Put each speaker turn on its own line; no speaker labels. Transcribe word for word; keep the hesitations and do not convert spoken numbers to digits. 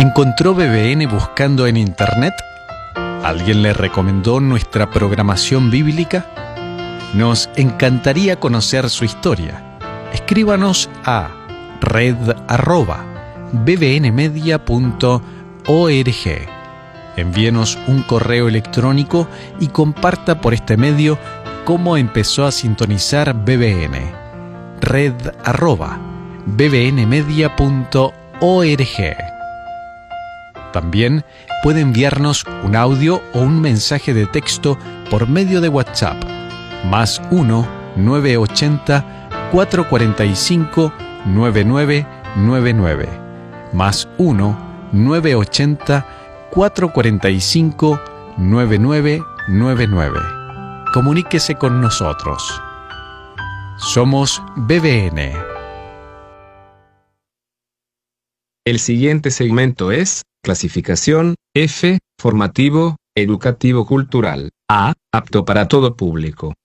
¿Encontró B B N buscando en Internet? ¿Alguien le recomendó nuestra programación bíblica? Nos encantaría conocer su historia. Escríbanos a red arroba b b n media punto org. Envíenos un correo electrónico y comparta por este medio cómo empezó a sintonizar B B N. red arroba b b n media punto org. También puede enviarnos un audio o un mensaje de texto por medio de WhatsApp, más uno nueve ochenta cuatro cuarenta y cinco nueve nueve nueve nueve, más uno nueve ochenta cuatro cuarenta y cinco nueve nueve nueve nueve. Comuníquese con nosotros. Somos B B N.
El siguiente segmento es clasificación F, formativo, educativo cultural. A, apto para todo público.